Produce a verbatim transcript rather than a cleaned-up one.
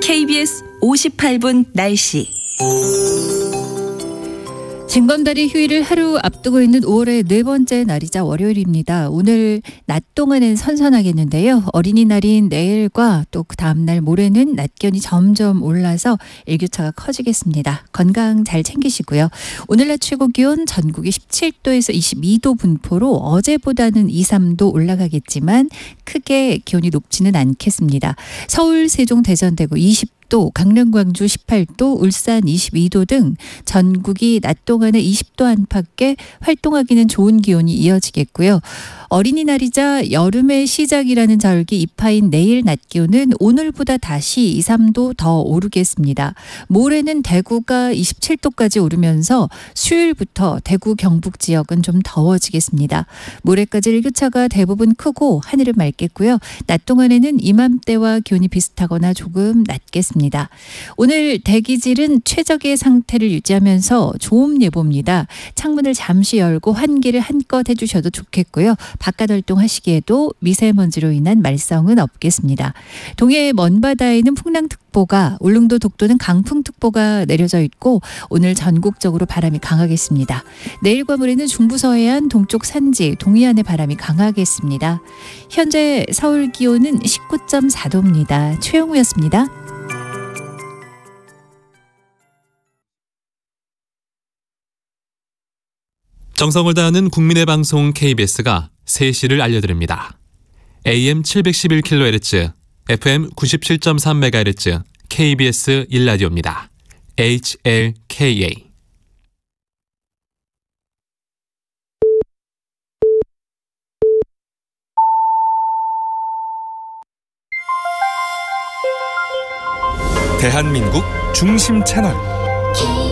케이비에스 오십팔 분 날씨. 징검다리 휴일을 하루 앞두고 있는 오월의 네 번째 날이자 월요일입니다. 오늘 낮 동안은 선선하겠는데요. 어린이날인 내일과 또 그 다음날 모레는 낮 기온이 점점 올라서 일교차가 커지겠습니다. 건강 잘 챙기시고요. 오늘 낮 최고 기온 전국이 십칠 도에서 이십이 도 분포로 어제보다는 이, 삼 도 올라가겠지만 크게 기온이 높지는 않겠습니다. 서울, 세종, 대전, 대구 이십 도, 강릉, 광주 십팔 도, 울산 이십이 도 등 전국이 낮 동안에 이십 도 안팎의 활동하기는 좋은 기온이 이어지겠고요. 어린이날이자 여름의 시작이라는 절기 입하인 내일 낮 기온은 오늘보다 다시 이, 삼 도 더 오르겠습니다. 모레는 대구가 이십칠 도까지 오르면서 수요일부터 대구 경북 지역은 좀 더워지겠습니다. 모레까지 일교차가 대부분 크고 하늘은 맑겠고요. 낮 동안에는 이맘때와 기온이 비슷하거나 조금 낮겠습니다. 오늘 대기질은 최적의 상태를 유지하면서 좋음 예보입니다. 창문을 잠시 열고 환기를 한껏 해주셔도 좋겠고요. 바깥 활동하시기에도 미세먼지로 인한 말썽은 없겠습니다. 동해 먼바다에는 풍랑특보가, 울릉도 독도는 강풍특보가 내려져 있고 오늘 전국적으로 바람이 강하겠습니다. 내일과 모레는 중부서해안, 동쪽 산지, 동해안의 바람이 강하겠습니다. 현재 서울 기온은 십구 점 사 도입니다. 최영우였습니다. 정성을 다하는 국민의 방송 케이비에스가 세 시를 알려드립니다. 에이엠 칠백십일 킬로헤르츠, 에프엠 구십칠 점 삼 메가헤르츠 케이비에스 일 라디오입니다. 에이치엘케이에이. 대한민국 중심 채널